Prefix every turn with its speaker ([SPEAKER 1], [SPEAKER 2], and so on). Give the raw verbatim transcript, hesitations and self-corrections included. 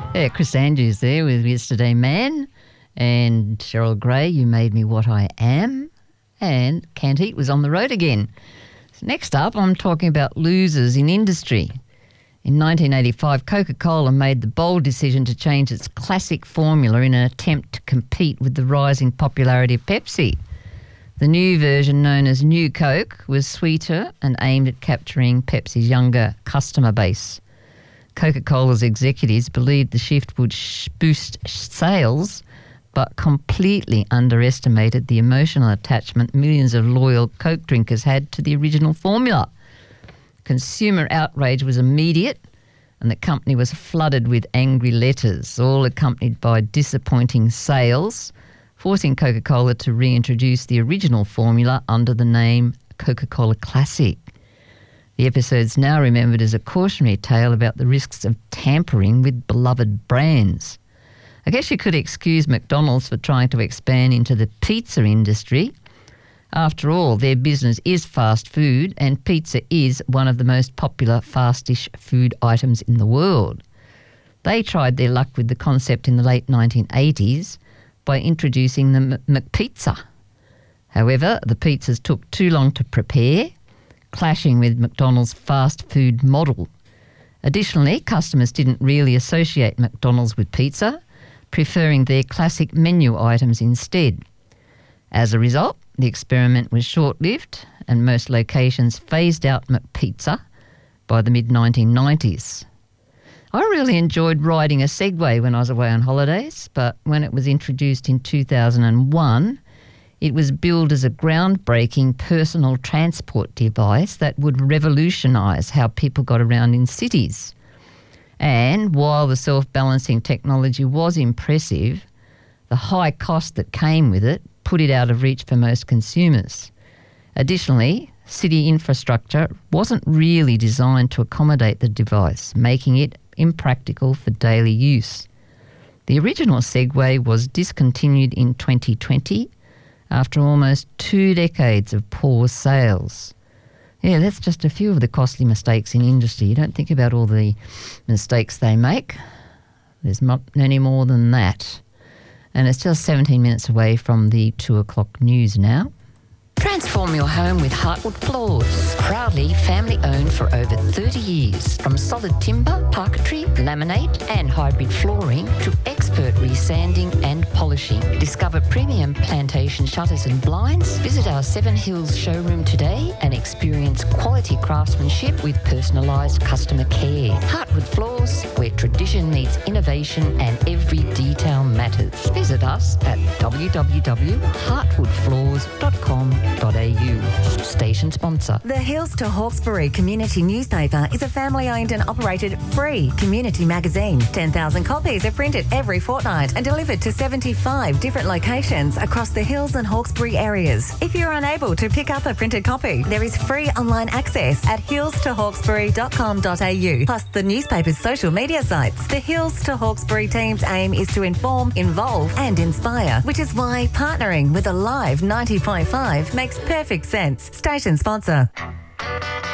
[SPEAKER 1] Yeah, Chris Andrews there with Yesterday Man, and Cheryl Gray, You Made Me What I Am, and Can't Eat was on the road again. So next up, I'm talking about losers in industry. In nineteen eighty-five, Coca-Cola made the bold decision to change its classic formula in an attempt to compete with the rising popularity of Pepsi. The new version, known as New Coke, was sweeter and aimed at capturing Pepsi's younger customer base. Coca-Cola's executives believed the shift would sh- boost sales, but completely underestimated the emotional attachment millions of loyal Coke drinkers had to the original formula. Consumer outrage was immediate, and the company was flooded with angry letters, all accompanied by disappointing sales, forcing Coca-Cola to reintroduce the original formula under the name Coca-Cola Classic. The episode's now remembered as a cautionary tale about the risks of tampering with beloved brands. I guess you could excuse McDonald's for trying to expand into the pizza industry. After all, their business is fast food, and pizza is one of the most popular fast-ish food items in the world. They tried their luck with the concept in the late nineteen eighties by introducing the McPizza. However, the pizzas took too long to prepare, clashing with McDonald's fast food model. Additionally, customers didn't really associate McDonald's with pizza, preferring their classic menu items instead. As a result, the experiment was short-lived, and most locations phased out McPizza by the mid nineteen nineties. I really enjoyed riding a Segway when I was away on holidays, but when it was introduced in two thousand one, it was billed as a groundbreaking personal transport device that would revolutionise how people got around in cities. And while the self-balancing technology was impressive, the high cost that came with it put it out of reach for most consumers. Additionally, city infrastructure wasn't really designed to accommodate the device, making it impractical for daily use. The original Segway was discontinued in twenty twenty after almost two decades of poor sales. Yeah, that's just a few of the costly mistakes in industry. You don't think about all the mistakes they make. There's not many more than that. And it's just seventeen minutes away from the two o'clock news now. Transform your home with Heartwood Floors. Proudly family-owned for over thirty years. From solid timber, parquetry, laminate and hybrid flooring to expert resanding and polishing. Discover premium plantation shutters and blinds. Visit our Seven Hills showroom today and experience quality craftsmanship with personalised customer care. Heartwood Floors, where tradition meets innovation and every detail matters. Visit us at w w w dot heartwood floors dot com dot a u. Station sponsor.
[SPEAKER 2] The Hills to Hawkesbury Community Newspaper is a family-owned and operated free community magazine. ten thousand copies are printed every fortnight and delivered to seventy-five different locations across the Hills and Hawkesbury areas. If you're unable to pick up a printed copy, there is free online access at hills to hawkesbury dot com dot a u, plus the newspaper's social media sites. The Hills to Hawkesbury team's aim is to inform, involve and inspire, which is why partnering with a live ninety point five makes perfect sense. Station sponsor.